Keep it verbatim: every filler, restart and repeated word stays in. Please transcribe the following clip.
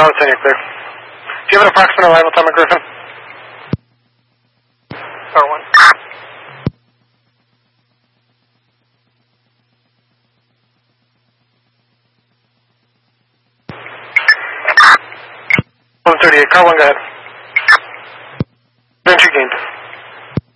Bravo ten, you're clear. Do you have an approximate arrival time at Griffin? Star one. one thirty-eight, car one, go ahead.